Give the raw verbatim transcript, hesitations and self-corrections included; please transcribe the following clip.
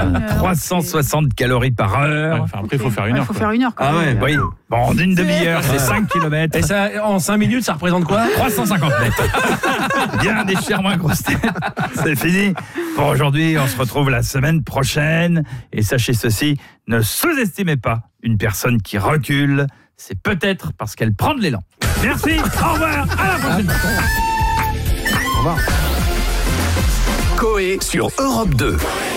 trois cent soixante calories par heure. Ouais, enfin, après, il faut faire une heure. Il faut faire une heure. Ah ouais, oui. Bon, en une demi-heure, c'est cinq kilomètres. Et ça, en cinq minutes, ça représente quoi? trois cent cinquante mètres. Bien des chers moins grosses têtes. C'est fini. Pour aujourd'hui, on se retrouve la semaine prochaine. Et sachez ceci, ne sous-estimez pas une personne qui recule. C'est peut-être parce qu'elle prend de l'élan. Merci, au revoir, à la prochaine. Au revoir. Coé sur Europe deux.